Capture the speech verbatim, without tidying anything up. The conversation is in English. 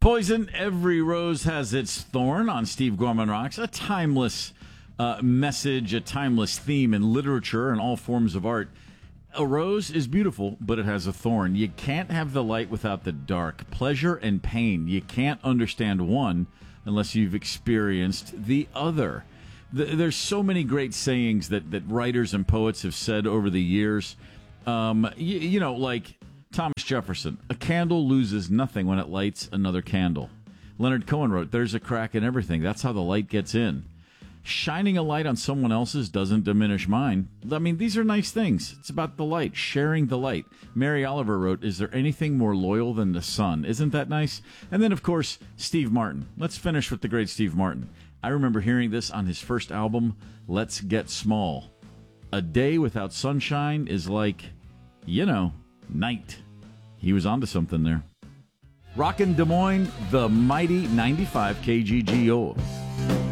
Poison, Every Rose Has Its Thorn on Steve Gorman Rocks. A timeless uh, message, a timeless theme in literature and all forms of art. A rose is beautiful, but it has a thorn. You can't have the light without the dark. Pleasure and pain. You can't understand one unless you've experienced the other. There's so many great sayings that, that writers and poets have said over the years. Um, you, you know, like Thomas Jefferson, a candle loses nothing when it lights another candle. Leonard Cohen wrote, there's a crack in everything. That's how the light gets in. Shining a light on someone else's doesn't diminish mine. I mean, these are nice things. It's about the light, sharing the light. Mary Oliver wrote, is there anything more loyal than the sun? Isn't that nice? And then, of course, Steve Martin. Let's finish with the great Steve Martin. I remember hearing this on his first album, Let's Get Small. A day without sunshine is like, you know, night. He was onto something there. Rockin' Des Moines, the mighty ninety-five K G G O.